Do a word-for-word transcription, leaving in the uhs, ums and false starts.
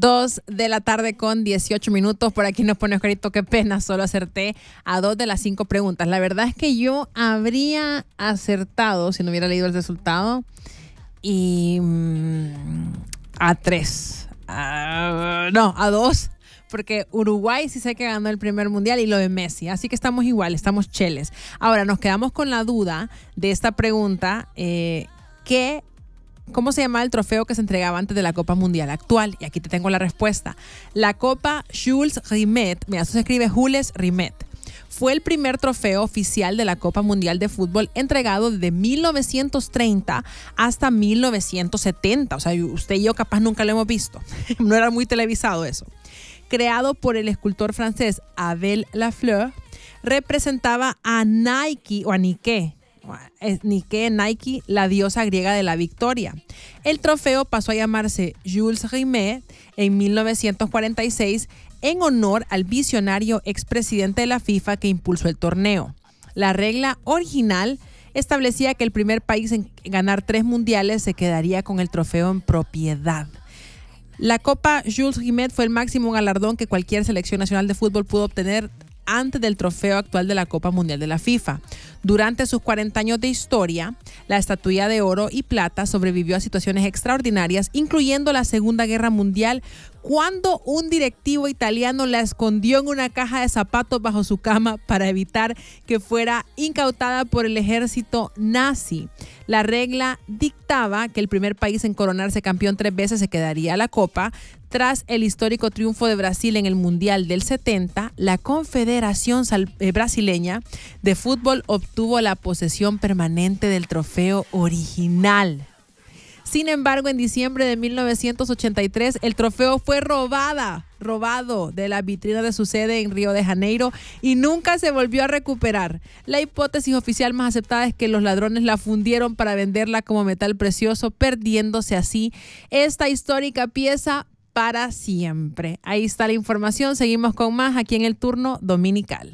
Dos de la tarde con dieciocho minutos. Por aquí nos pone Oscarito, qué pena, solo acerté a dos de las cinco preguntas. La verdad es que yo habría acertado si no hubiera leído el resultado. Y mmm, a tres. Uh, no, a dos. Porque Uruguay sí sé que ganó el primer mundial y lo de Messi. Así que estamos igual, estamos cheles. Ahora, nos quedamos con la duda de esta pregunta. Eh, ¿Qué ¿Cómo se llamaba el trofeo que se entregaba antes de la Copa Mundial actual? Y aquí te tengo la respuesta. La Copa Jules Rimet, mira, eso se escribe Jules Rimet, fue el primer trofeo oficial de la Copa Mundial de Fútbol entregado desde mil novecientos treinta hasta mil novecientos setenta. O sea, usted y yo capaz nunca lo hemos visto. No era muy televisado eso. Creado por el escultor francés Abel Lafleur, representaba a Nike o a Nike. Nike, Nike, la diosa griega de la victoria. El trofeo pasó a llamarse Jules Rimet en mil novecientos cuarenta y seis en honor al visionario expresidente de la FIFA que impulsó el torneo. La regla original establecía que el primer país en ganar tres mundiales se quedaría con el trofeo en propiedad. La Copa Jules Rimet fue el máximo galardón que cualquier selección nacional de fútbol pudo obtener antes del trofeo actual de la Copa Mundial de la FIFA. Durante sus cuarenta años de historia, la estatuilla de oro y plata sobrevivió a situaciones extraordinarias, incluyendo la Segunda Guerra Mundial, cuando un directivo italiano la escondió en una caja de zapatos bajo su cama para evitar que fuera incautada por el ejército nazi. La regla dictaba que el primer país en coronarse campeón tres veces se quedaría la copa. Tras el histórico triunfo de Brasil en el Mundial del setenta, la Confederación Brasileña de Fútbol obtuvo la posesión permanente del trofeo original. Sin embargo, en diciembre de mil novecientos ochenta y tres, el trofeo fue robada, robado de la vitrina de su sede en Río de Janeiro y nunca se volvió a recuperar. La hipótesis oficial más aceptada es que los ladrones la fundieron para venderla como metal precioso, perdiéndose así esta histórica pieza para siempre. Ahí está la información. Seguimos con más aquí en el turno dominical.